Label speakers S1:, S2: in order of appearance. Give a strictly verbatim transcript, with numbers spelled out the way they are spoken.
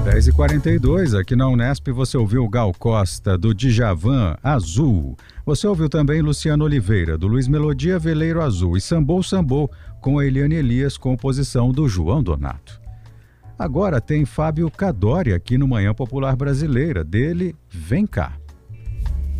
S1: dez e quarenta e dois, aqui na Unesp você ouviu Gal Costa, do Djavan, Azul. Você ouviu também Luciano Oliveira, do Luiz Melodia, Veleiro Azul. E Sambou Sambou, com a Eliane Elias, composição do João Donato. Agora tem Fábio Cadori aqui no Manhã Popular Brasileira, dele Vem Cá.